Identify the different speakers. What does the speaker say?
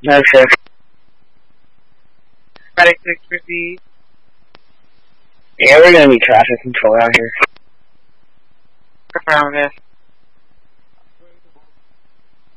Speaker 1: Okay.
Speaker 2: Static 650.
Speaker 1: Yeah, we're gonna need traffic control out here.
Speaker 2: Affirmative.